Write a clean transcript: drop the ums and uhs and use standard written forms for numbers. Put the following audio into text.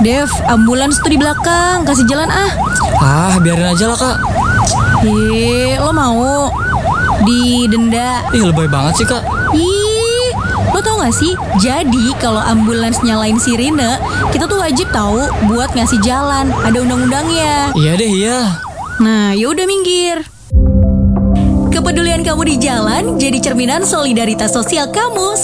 Dev, ambulans tuh di belakang, kasih jalan ah. Biarin aja lah kak. Lo mau didenda? Ih, lebay banget sih kak. Ih, lo tau gak sih? Jadi kalau ambulans nyalain sirine, kita tuh wajib tahu buat ngasih jalan. Ada undang-undangnya. Iya deh, iya. Nah, yaudah minggir. Kepedulian kamu di jalan jadi cerminan solidaritas sosial kamu